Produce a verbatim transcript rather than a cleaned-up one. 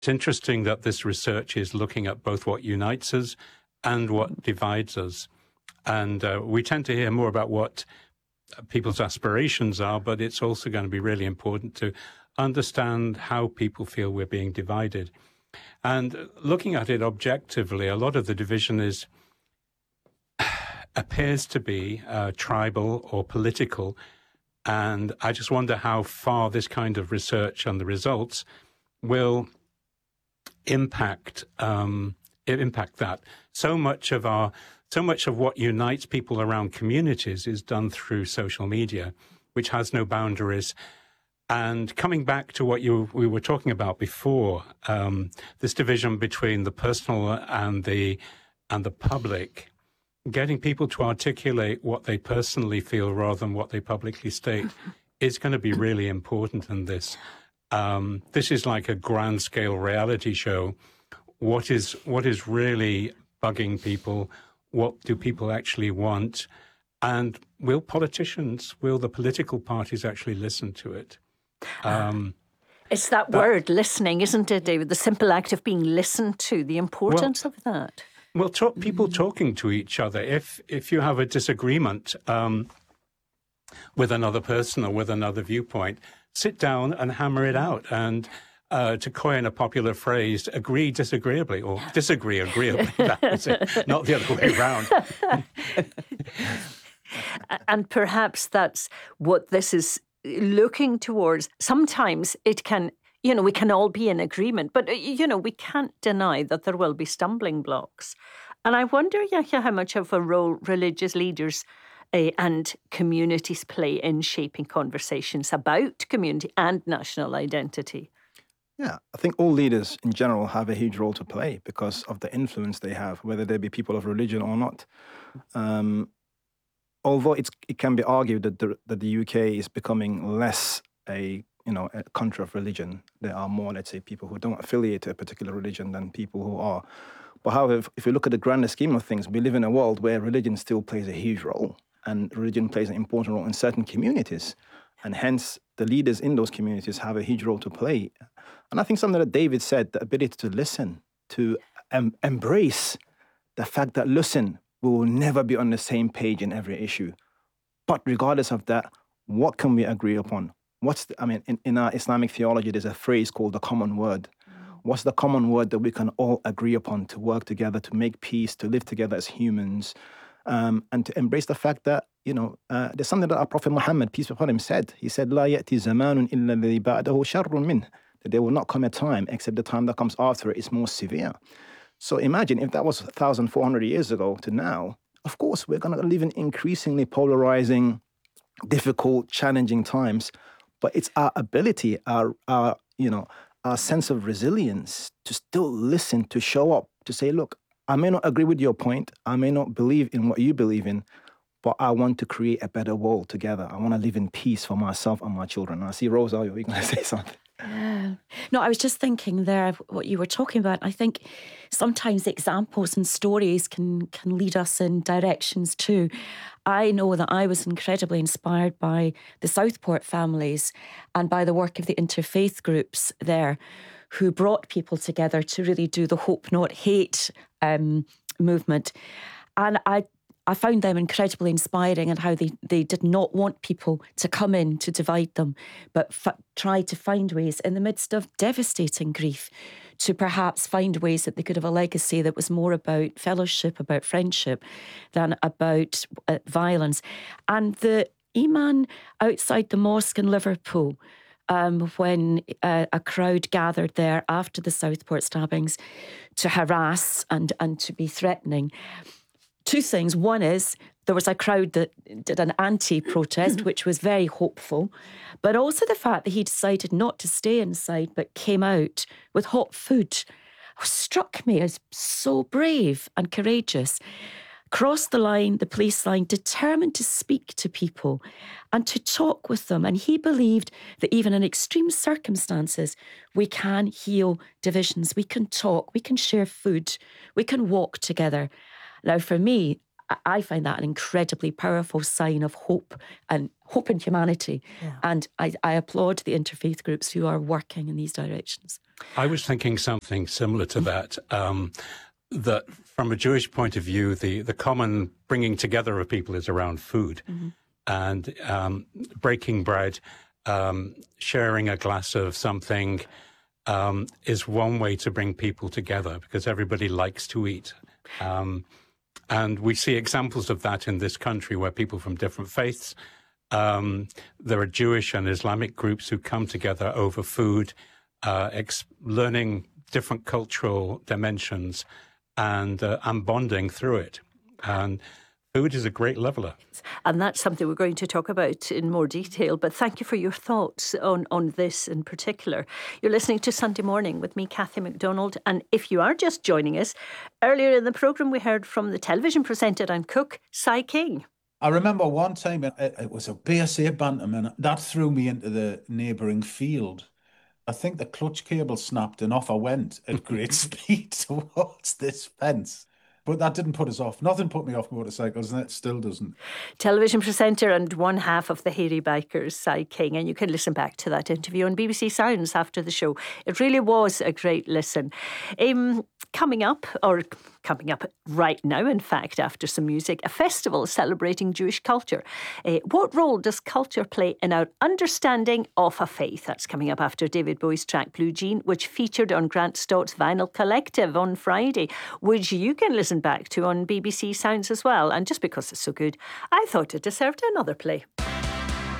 It's interesting that this research is looking at both what unites us and what divides us. And uh, we tend to hear more about what people's aspirations are, but it's also going to be really important to understand how people feel we're being divided. And looking at it objectively, a lot of the division is appears to be uh, tribal or political. And I just wonder how far this kind of research and the results will impact um, impact that. So much of our so much of what unites people around communities is done through social media, which has no boundaries. And coming back to what you we were talking about before, um, this division between the personal and the and the public, getting people to articulate what they personally feel rather than what they publicly state is going to be really important in this. Um, this is like a grand scale reality show. What is what is really bugging people? What do people actually want? And will politicians, will the political parties actually listen to it? Um, it's that, that word, listening, isn't it, David? The simple act of being listened to, the importance well, of that. Well, talk, people mm. talking to each other. If if you have a disagreement um, with another person or with another viewpoint, sit down and hammer it out. And uh, to coin a popular phrase, agree disagreeably or disagree agreeably. That was it, not the other way around. And perhaps that's what this is looking towards. Sometimes it can, you know, we can all be in agreement, but, you know, we can't deny that there will be stumbling blocks. And I wonder, Yahya, how much of a role religious leaders uh, and communities play in shaping conversations about community and national identity. Yeah, I think all leaders in general have a huge role to play because of the influence they have, whether they be people of religion or not. Um, although it's, it can be argued that the, that the U K is becoming less a you know, a country of religion. There are more, let's say, people who don't affiliate to a particular religion than people who are. But however, if, if you look at the grander scheme of things, we live in a world where religion still plays a huge role, and religion plays an important role in certain communities. And hence, the leaders in those communities have a huge role to play. And I think something that David said, the ability to listen, to em- embrace the fact that, listen, we will never be on the same page in every issue. But regardless of that, what can we agree upon? What's the, I mean, in, in our Islamic theology, there's a phrase called the common word. What's the common word that we can all agree upon to work together, to make peace, to live together as humans, um, and to embrace the fact that, you know, uh, there's something that our Prophet Muhammad, peace be upon him, said. He said, "La ya'ti zamanun illa alladhi ba'dahu sharrun min." That there will not come a time except the time that comes after it is more severe. So imagine if that was one thousand four hundred years ago to now, of course, we're going to live in increasingly polarizing, difficult, challenging times. But it's our ability, our, our, you know, our sense of resilience to still listen, to show up, to say, look, I may not agree with your point. I may not believe in what you believe in, but I want to create a better world together. I want to live in peace for myself and my children. I see Rose, are you going to say something? Yeah. No, I was just thinking there of what you were talking about. I think sometimes examples and stories can can lead us in directions too. I know that I was incredibly inspired by the Southport families and by the work of the interfaith groups there, who brought people together to really do the Hope Not Hate um, movement. And I I found them incredibly inspiring and how they, they did not want people to come in to divide them, but f- tried to find ways in the midst of devastating grief to perhaps find ways that they could have a legacy that was more about fellowship, about friendship, than about uh, violence. And the Imam outside the mosque in Liverpool, um, when uh, a crowd gathered there after the Southport stabbings to harass and, and to be threatening, two things. One is there was a crowd that did an anti-protest, which was very hopeful, but also the fact that he decided not to stay inside but came out with hot food struck me as so brave and courageous. Crossed the line, the police line, determined to speak to people and to talk with them. And he believed that even in extreme circumstances, we can heal divisions. We can talk, we can share food, we can walk together. Now, for me, I find that an incredibly powerful sign of hope and hope in humanity. Yeah. And I, I applaud the interfaith groups who are working in these directions. I was thinking something similar to that, um, that from a Jewish point of view, the, the common bringing together of people is around food. Mm-hmm. And um, breaking bread, um, sharing a glass of something um, is one way to bring people together because everybody likes to eat. Um, and we see examples of that in this country where people from different faiths, um, there are Jewish and Islamic groups who come together over food, uh, ex- learning different cultural dimensions and, uh, and bonding through it. And food is a great leveler. And that's something we're going to talk about in more detail. But thank you for your thoughts on, on this in particular. You're listening to Sunday Morning with me, Cathy McDonald. And if you are just joining us, earlier in the programme we heard from the television presenter and cook, Cy King. I remember one time it, it was a B S A bantam and that threw me into the neighbouring field. I think the clutch cable snapped and off I went at great speed towards this fence. But that didn't put us off. Nothing put me off motorcycles, and it still doesn't. Television presenter and one half of the Hairy Bikers, Cy King. And you can listen back to that interview on B B C Sounds after the show. It really was a great listen. Um, coming up, or coming up right now, in fact, after some music, a festival celebrating Jewish culture. Uh, what role does culture play in our understanding of a faith? That's coming up after David Bowie's track Blue Jean, which featured on Grant Stott's Vinyl Collective on Friday, which you can listen back to on B B C Sounds as well. And just because it's so good, I thought it deserved another play.